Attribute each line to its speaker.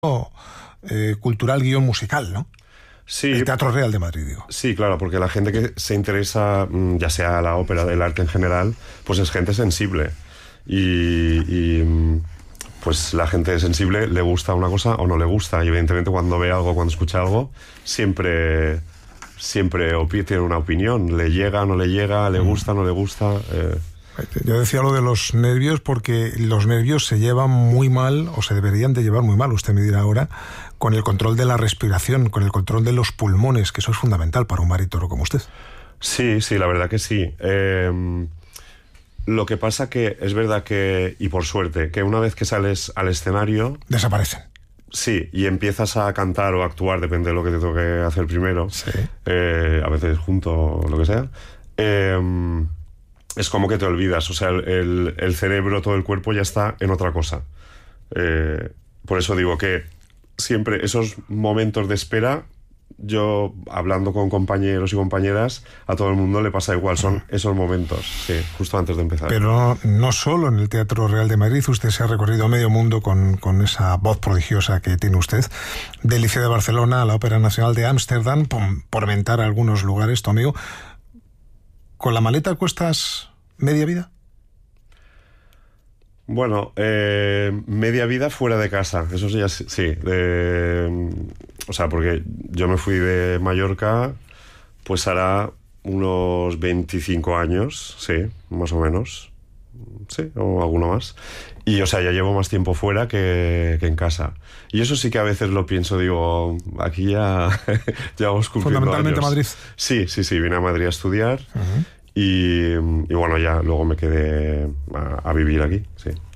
Speaker 1: cultural guión musical, ¿no?
Speaker 2: Sí,
Speaker 1: El Teatro Real de Madrid, digo.
Speaker 2: sí, claro, porque la gente que se interesa, ya sea la ópera, del arte en general, pues es gente sensible. Pues la gente sensible le gusta una cosa o no le gusta. Y evidentemente cuando ve algo, cuando escucha algo, siempre tiene una opinión. Le llega, no le llega, le gusta, no le gusta.
Speaker 1: Yo decía lo de los nervios porque los nervios se llevan muy mal, o se deberían de llevar muy mal, usted me dirá ahora, con el control de la respiración, con el control de los pulmones, que eso es fundamental para un barítono como usted.
Speaker 2: Sí, la verdad que sí. Lo que pasa que es verdad que, y por suerte, que una vez que sales al escenario...
Speaker 1: Desaparecen.
Speaker 2: Sí, y empiezas a cantar o a actuar, depende de lo que te toque hacer primero,
Speaker 1: Sí.
Speaker 2: A veces junto o lo que sea, es como que te olvidas, o sea, el cerebro, todo el cuerpo ya está en otra cosa. Por eso digo que siempre esos momentos de espera, yo hablando con compañeros y compañeras, a todo el mundo le pasa igual, son esos momentos, sí, justo antes de empezar.
Speaker 1: Pero no solo en el Teatro Real de Madrid, usted se ha recorrido medio mundo con esa voz prodigiosa que tiene usted, del Liceo de Barcelona a la Ópera Nacional de Ámsterdam, por mentar algunos lugares, tu amigo. ¿Con la maleta cuestas media vida?
Speaker 2: Bueno, media vida fuera de casa, eso ya sí. O sea, porque yo me fui de Mallorca, pues hará unos 25 años, sí, más o menos. Sí, o alguno más. Y, o sea, ya llevo más tiempo fuera que en casa. Y eso sí que a veces lo pienso, digo, aquí ya vamos cumpliendo
Speaker 1: Fundamentalmente
Speaker 2: años.
Speaker 1: Madrid.
Speaker 2: Sí, vine a Madrid a estudiar. Y bueno, ya luego me quedé a vivir aquí, sí.